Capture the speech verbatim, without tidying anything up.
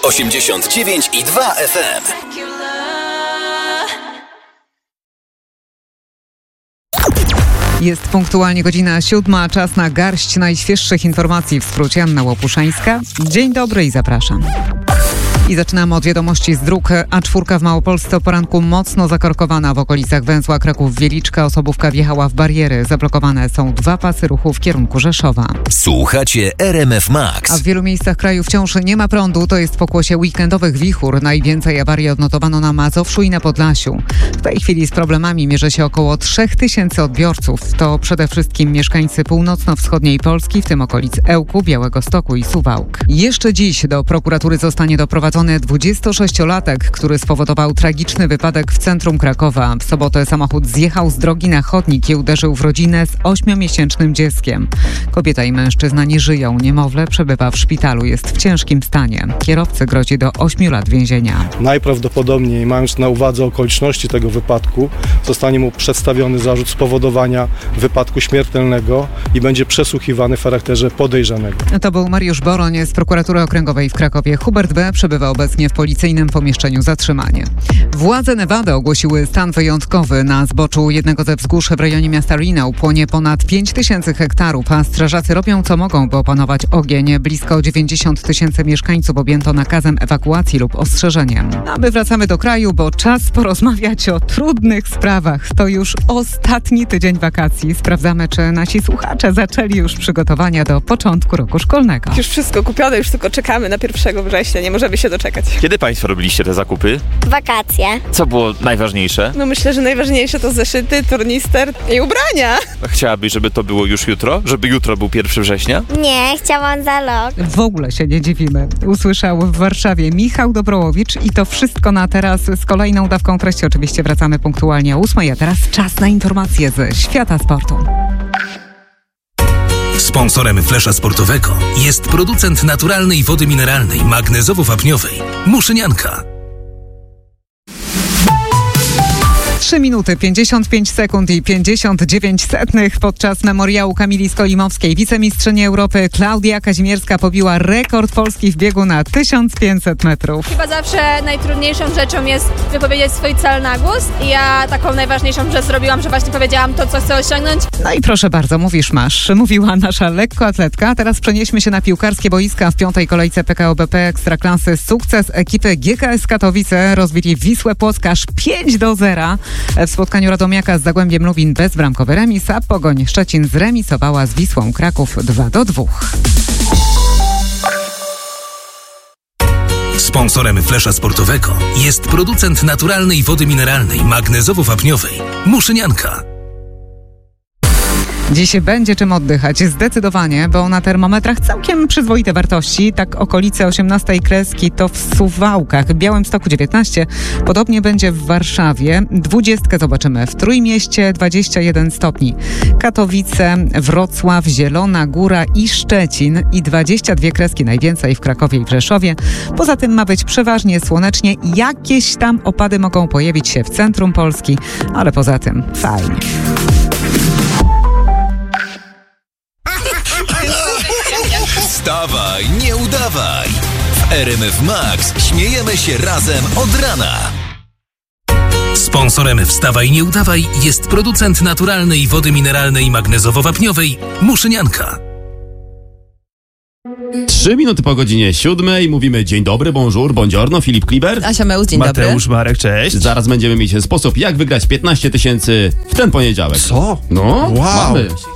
osiemdziesiąt dziewięć i dwa F M. Jest punktualnie godzina siódma, czas na garść najświeższych informacji w skrócie. Anna Łopuszańska. Dzień dobry i zapraszam. I zaczynamy od wiadomości z dróg. A cztery w Małopolsce o poranku mocno zakorkowana w okolicach węzła Kraków-Wieliczka. Osobówka wjechała w bariery. Zablokowane są dwa pasy ruchu w kierunku Rzeszowa. Słuchacie R M F Max. A w wielu miejscach kraju wciąż nie ma prądu. To jest pokłosie weekendowych wichur. Najwięcej awarii odnotowano na Mazowszu i na Podlasiu. W tej chwili z problemami mierzy się około trzy tysiące odbiorców. To przede wszystkim mieszkańcy północno-wschodniej Polski, w tym okolic Ełku, Białegostoku i Suwałk. Jeszcze dziś do prokuratury zostanie doprowadzony dwudziestosześciolatek, który spowodował tragiczny wypadek w centrum Krakowa. W sobotę samochód zjechał z drogi na chodnik i uderzył w rodzinę z ośmiomiesięcznym dzieckiem. Kobieta i mężczyzna nie żyją. Niemowlę przebywa w szpitalu, jest w ciężkim stanie. Kierowcy grozi do ośmiu lat więzienia. Najprawdopodobniej, mając na uwadze okoliczności tego wypadku, zostanie mu przedstawiony zarzut spowodowania wypadku śmiertelnego i będzie przesłuchiwany w charakterze podejrzanego. To był Mariusz Boroń z Prokuratury Okręgowej w Krakowie. Hubert B. przebywa obecnie w policyjnym pomieszczeniu zatrzymanie. Władze Nevady ogłosiły stan wyjątkowy. Na zboczu jednego ze wzgórz w rejonie miasta Reno płonie ponad pięć tysięcy hektarów, a strażacy robią co mogą, by opanować ogień. Blisko dziewięćdziesiąt tysięcy mieszkańców objęto nakazem ewakuacji lub ostrzeżeniem. A my wracamy do kraju, bo czas porozmawiać o trudnych sprawach. To już ostatni tydzień wakacji. Sprawdzamy, czy nasi słuchacze zaczęli już przygotowania do początku roku szkolnego. Już wszystko kupione, już tylko czekamy na pierwszego września. Nie możemy się doczekać. Kiedy Państwo robiliście te zakupy? Wakacje. Co było najważniejsze? No myślę, że najważniejsze to zeszyty, tornister i ubrania. Chciałabyś, żeby to było już jutro? Żeby jutro był pierwszego września? Nie, chciałam za rok. W ogóle się nie dziwimy. Usłyszał w Warszawie Michał Dobrołowicz i to wszystko na teraz. Z kolejną dawką treści oczywiście wracamy punktualnie o ósmej, a teraz czas na informacje ze świata sportu. Sponsorem Flesza Sportowego jest producent naturalnej wody mineralnej magnezowo-wapniowej Muszynianka. trzy minuty, pięćdziesiąt pięć sekund i pięćdziesiąt dziewięć setnych podczas memoriału Kamili Skolimowskiej. Wicemistrzyni Europy Klaudia Kazimierska pobiła rekord Polski w biegu na tysiąc pięćset metrów. Chyba zawsze najtrudniejszą rzeczą jest wypowiedzieć swój cel na głos i ja taką najważniejszą rzecz zrobiłam, że właśnie powiedziałam to, co chcę osiągnąć. No i proszę bardzo, mówisz masz, mówiła nasza lekkoatletka. Teraz przenieśmy się na piłkarskie boiska. W piątej kolejce P K O B P Ekstraklasy sukces ekipy G K S Katowice. Rozbili Wisłę Płock aż pięć do zera. W spotkaniu Radomiaka z Zagłębiem Lubin bezbramkowy remis, a Pogoń Szczecin zremisowała z Wisłą Kraków dwa do dwóch. Sponsorem Flesza Sportowego jest producent naturalnej wody mineralnej magnezowo-wapniowej Muszynianka. Dziś będzie czym oddychać, zdecydowanie, bo na termometrach całkiem przyzwoite wartości. Tak okolice osiemnastej kreski to w Suwałkach, w Białymstoku dziewiętnaście, podobnie będzie w Warszawie. Dwudziestkę zobaczymy w Trójmieście, dwadzieścia jeden stopni. Katowice, Wrocław, Zielona Góra i Szczecin i dwadzieścia dwie kreski najwięcej w Krakowie i w Rzeszowie. Poza tym ma być przeważnie słonecznie. Jakieś tam opady mogą pojawić się w centrum Polski, ale poza tym fajnie. Wstawaj, nie udawaj! W R M F Max śmiejemy się razem od rana. Sponsorem Wstawaj, nie udawaj jest producent naturalnej wody mineralnej magnezowo-wapniowej Muszynianka. Trzy minuty po godzinie siódmej mówimy dzień dobry, bonjour, buongiorno, Filip Kliber. Asia Meus, dzień dobry. Mateusz Marek, cześć. Zaraz będziemy mieć sposób, jak wygrać piętnaście tysięcy w ten poniedziałek. Co? No, wow. mamy.